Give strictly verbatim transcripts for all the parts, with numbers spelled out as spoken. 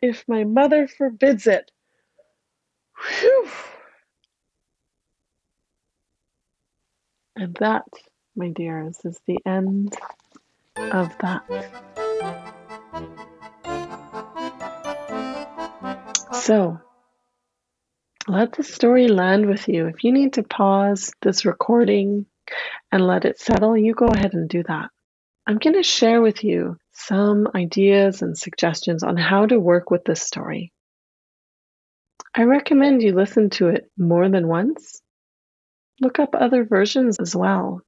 if my mother forbids it. Whew. And that, my dears, is the end of that. So, let the story land with you. If you need to pause this recording and let it settle, you go ahead and do that. I'm going to share with you some ideas and suggestions on how to work with this story. I recommend you listen to it more than once. Look up other versions as well.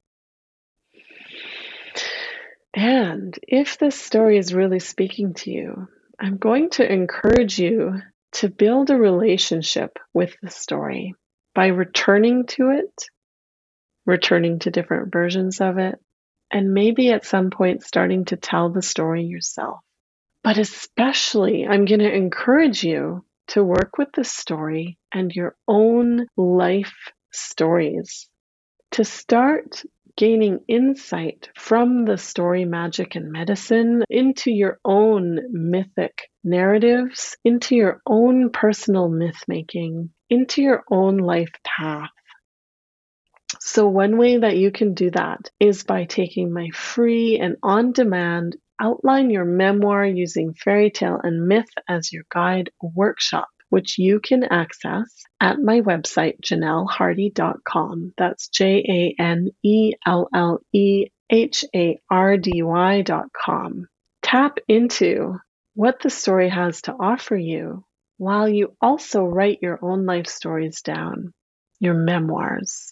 And if this story is really speaking to you, I'm going to encourage you to build a relationship with the story by returning to it, returning to different versions of it, and maybe at some point starting to tell the story yourself. But especially, I'm going to encourage you to work with the story and your own life stories to start gaining insight from the story magic and medicine into your own mythic narratives, into your own personal myth making, into your own life path. So one way that you can do that is by taking my free and on-demand Outline Your Memoir Using Fairy Tale and Myth as Your Guide workshop, which you can access at my website, janelle hardy dot com. That's J A N E L L E H A R D Y dot com. Tap into what the story has to offer you while you also write your own life stories down, your memoirs.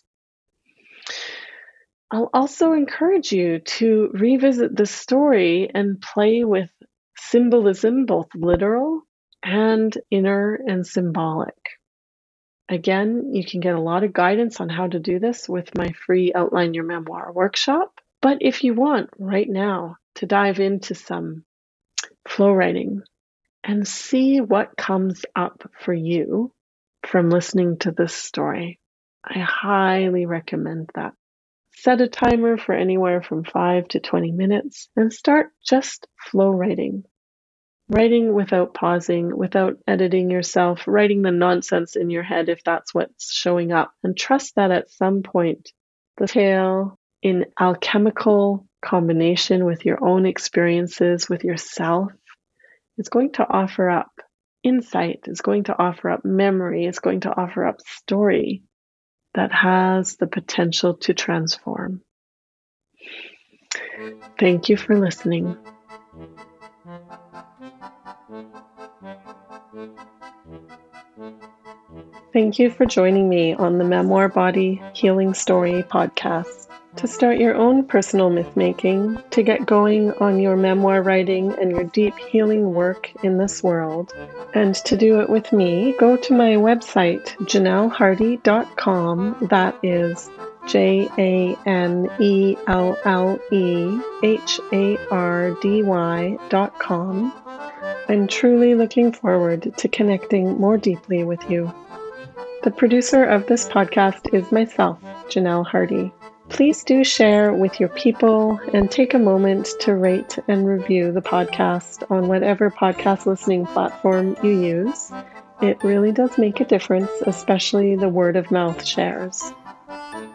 I'll also encourage you to revisit the story and play with symbolism, both literal and inner and symbolic. Again, you can get a lot of guidance on how to do this with my free Outline Your Memoir workshop. But if you want right now to dive into some flow writing and see what comes up for you from listening to this story, I highly recommend that. Set a timer for anywhere from five to twenty minutes and start just flow writing. Writing without pausing, without editing yourself, writing the nonsense in your head if that's what's showing up. And trust that at some point, the tale in alchemical combination with your own experiences, with yourself, is going to offer up insight, is going to offer up memory, is going to offer up story that has the potential to transform. Thank you for listening. Thank you for joining me on the Memoir Body Healing Story podcast. To start your own personal myth making, to get going on your memoir writing and your deep healing work in this world, and to do it with me, go to my website, janelle hardy dot com. That is J A N E L L E H A R D Y dot com. I'm truly looking forward to connecting more deeply with you. The producer of this podcast is myself, Janelle Hardy. Please do share with your people and take a moment to rate and review the podcast on whatever podcast listening platform you use. It really does make a difference, especially the word of mouth shares.